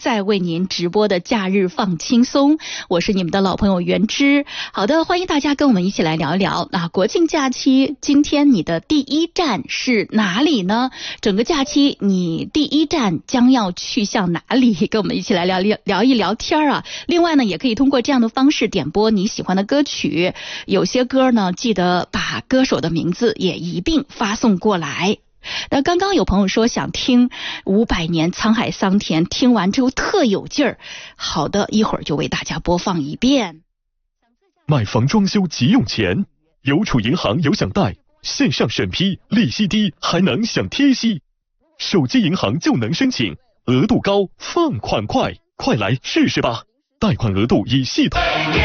在为您直播的假日放轻松，我是你们的老朋友袁之。好的，欢迎大家跟我们一起来聊一聊国庆假期，今天你的第一站是哪里呢？整个假期你第一站将要去向哪里？跟我们一起来聊一聊天啊。另外呢，也可以通过这样的方式点播你喜欢的歌曲，有些歌呢记得把歌手的名字也一并发送过来。那刚刚有朋友说想听500年沧海桑田，听完之后特有劲儿。好的，一会儿就为大家播放一遍。 买房装修急用钱，邮储银行有享贷，线上审批，利息低，还能享贴息。手机银行就能申请，额度高，放款快，快来试试吧！贷款额度以系统